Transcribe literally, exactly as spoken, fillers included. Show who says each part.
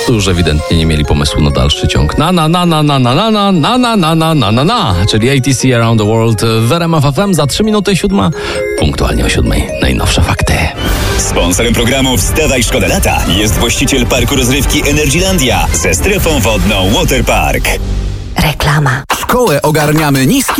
Speaker 1: prostu już ewidentnie nie mieli pomysłu na dalszy ciąg. Na, na, na, na, na, na, na, na, na, na, na, na, na, na, na, czyli A T C Around the World w R M F F M za trzy minuty siódma, punktualnie o siódmej. Najnowsze fakty.
Speaker 2: Sponsorem programu Wstawaj Szkoda Lata jest właściciel parku rozrywki Energylandia ze strefą wodną Waterpark.
Speaker 3: Reklama.
Speaker 4: Szkołę ogarniamy niski